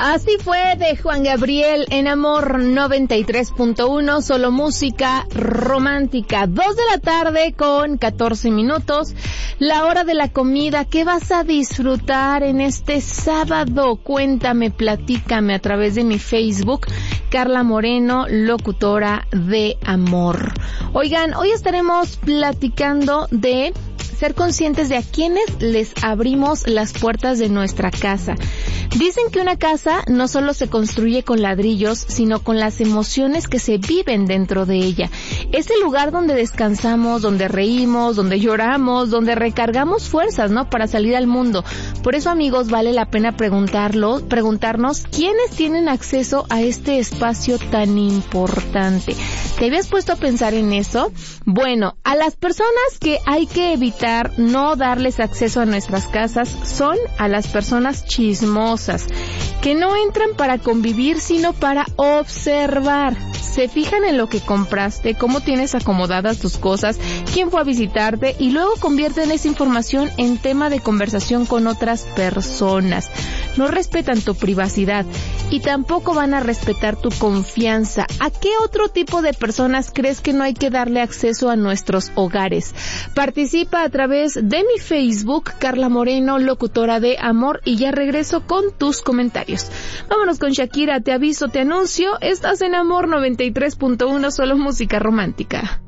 Así fue de Juan Gabriel en Amor 93.1, solo música romántica. 2 de la tarde con 14 minutos, la hora de la comida. ¿Qué vas a disfrutar en este sábado? Cuéntame, platícame a través de mi Facebook, Carla Moreno, locutora de Amor. Oigan, hoy estaremos platicando de ser conscientes de a quienes les abrimos las puertas de nuestra casa. Dicen que una casa no solo se construye con ladrillos, sino con las emociones que se viven dentro de ella. Es el lugar donde descansamos, donde reímos, donde lloramos, donde recargamos fuerzas, ¿no? Para salir al mundo. Por eso, amigos, vale la pena preguntarnos quiénes tienen acceso a este espacio tan importante. ¿Te habías puesto a pensar en eso? Bueno, a las personas que hay que evitar no darles acceso a nuestras casas son a las personas chismosas, que no entran para convivir, sino para observar. Se fijan en lo que compraste, cómo tienes acomodadas tus cosas, quién fue a visitarte, y luego convierten esa información en tema de conversación con otras personas. No respetan tu privacidad y tampoco van a respetar tu confianza. ¿A qué otro tipo de personas crees que no hay que darle acceso a nuestros hogares? Participa a través de mi Facebook, Carla Moreno, locutora de Amor, y ya regreso con tus comentarios. Vámonos con Shakira, Te aviso, te anuncio. Estás en Amor 93.1, solo música romántica.